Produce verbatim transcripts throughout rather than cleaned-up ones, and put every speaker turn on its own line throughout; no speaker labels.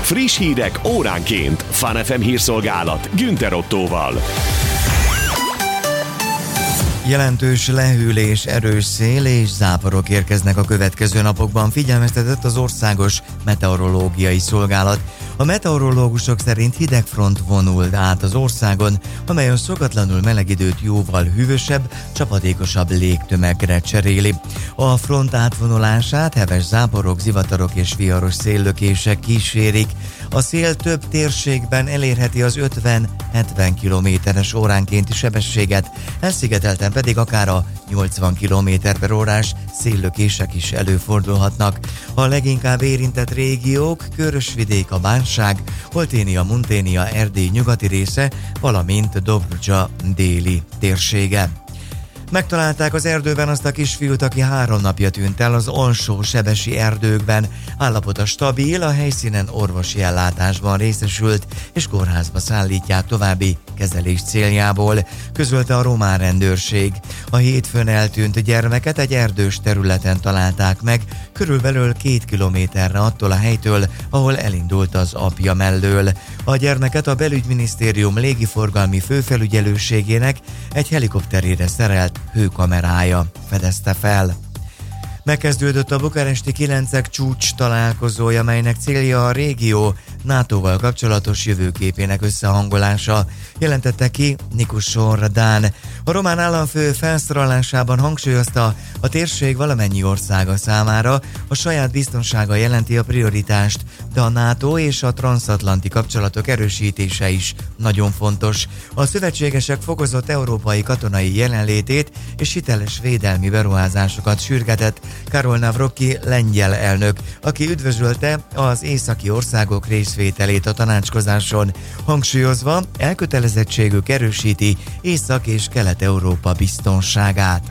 Friss hírek óránként. Fun ef em hírszolgálat Günther Ottóval.
Jelentős lehűlés, erős szél és záporok érkeznek a következő napokban, figyelmeztetett az Országos Meteorológiai Szolgálat. A meteorológusok szerint hideg front vonul át az országon, amely a szokatlanul meleg időt jóval hűvösebb, csapadékosabb légtömegre cseréli. A front átvonulását heves záporok, zivatarok és viharos széllökések kísérik. A szél több térségben elérheti az ötven-hetven kilométeres óránkénti sebességet, elszigetelten pedig akár a nyolcvan kilométer per órás széllökések is előfordulhatnak. A leginkább érintett régiók Körösvidék, a Bánság, Olténia, Munténia, Erdély nyugati része, valamint Dobrudzsa déli térsége. Megtalálták az erdőben azt a kisfiút, aki három napja tűnt el az Alsó-sebesi erdőkben. Állapota stabil, a helyszínen orvosi ellátásban részesült, és kórházba szállítják további kezelés céljából, közölte a román rendőrség. A hétfőn eltűnt gyermeket egy erdős területen találták meg, körülbelül két kilométerre attól a helytől, ahol elindult az apja mellől. A gyermeket a Belügyminisztérium légiforgalmi főfelügyelőségének egy helikopterére szerelt hőkamerája fedezte fel. Megkezdődött a bukaresti kilencek csúcs találkozója, melynek célja a régió nátóval kapcsolatos jövőképének összehangolása, jelentette ki Nikus Sordán. A román államfő felszólalásában hangsúlyozta, a térség valamennyi országa számára a saját biztonsága jelenti a prioritást, de a NATO és a transzatlanti kapcsolatok erősítése is nagyon fontos. A szövetségesek fokozott európai katonai jelenlétét és hiteles védelmi beruházásokat sürgetett Karol Nawrocki lengyel elnök, aki üdvözölte az északi országok részvételét a tanácskozáson, hangsúlyozva elkötelezettségük erősíti Észak- és Kelet-Európa biztonságát.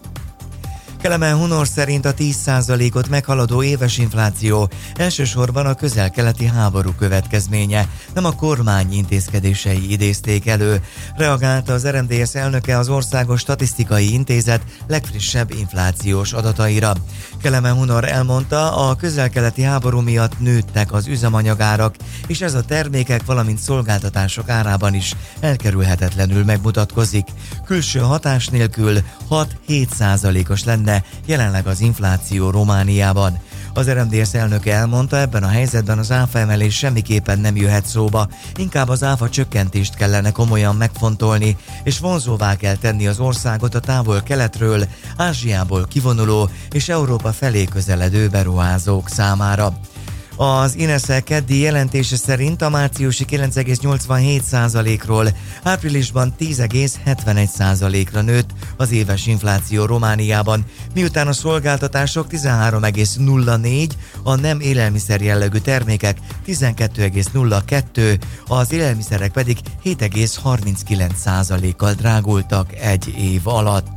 Kelemen Hunor szerint a tíz százalékot meghaladó éves infláció elsősorban a közel-keleti háború következménye, nem a kormány intézkedései idézték elő. Reagálta az er em dé es elnöke az Országos Statisztikai Intézet legfrissebb inflációs adataira. Kelemen Hunor elmondta, a közel-keleti háború miatt nőttek az üzemanyagárak, és ez a termékek, valamint szolgáltatások árában is elkerülhetetlenül megmutatkozik. Külső hatás nélkül hat-hét százalékos lenne jelenleg az infláció Romániában. Az er em dé es elnöke elmondta, ebben a helyzetben az áfa emelés semmiképpen nem jöhet szóba, inkább az áfa csökkentést kellene komolyan megfontolni, és vonzóvá kell tenni az országot a távol-keletről, Ázsiából kivonuló és Európa felé közeledő beruházók számára. Az INESZE keddi jelentése szerint a márciusi kilenc egész nyolcvanhét százalékról áprilisban tíz egész hetvenegy százalékra nőtt az éves infláció Romániában, miután a szolgáltatások tizenhárom egész nulla négy, a nem élelmiszer jellegű termékek tizenkettő egész nulla kettő, az élelmiszerek pedig hét egész harminckilenc százalékkal drágultak egy év alatt.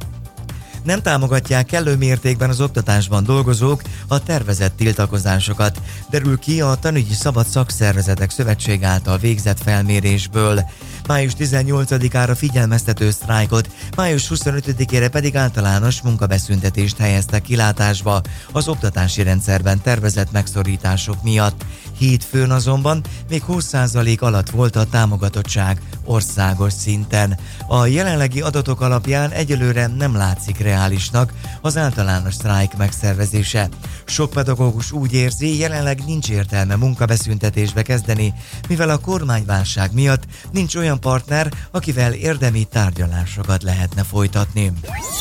Nem támogatják kellő mértékben az oktatásban dolgozók a tervezett tiltakozásokat, derül ki a Tanügyi Szabad Szakszervezetek Szövetség által végzett felmérésből. május tizennyolcadikára figyelmeztető sztrájkot, május huszonötödikére pedig általános munkabeszüntetést helyeztek kilátásba az oktatási rendszerben tervezett megszorítások miatt. Hétfőn azonban még húsz százalék alatt volt a támogatottság országos szinten. A jelenlegi adatok alapján egyelőre nem látszik reálisnak az általános sztrájk megszervezése. Sok pedagógus úgy érzi, jelenleg nincs értelme munkabeszüntetésbe kezdeni, mivel a kormányválság miatt nincs olyan partner, akivel érdemi tárgyalásokat lehetne folytatni.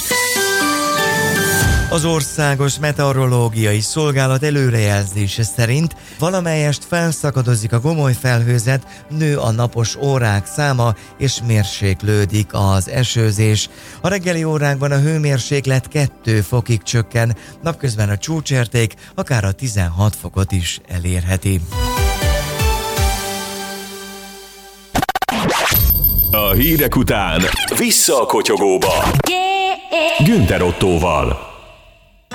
Az Országos Meteorológiai Szolgálat előrejelzése szerint valamelyest felszakadozik a gomoly felhőzet, nő a napos órák száma és mérséklődik az esőzés. A reggeli órákban a hőmérséklet két fokig csökken, napközben a csúcsérték akár a tizenhat fokot is elérheti.
A hírek után vissza a kotyogóba Günther Ottóval.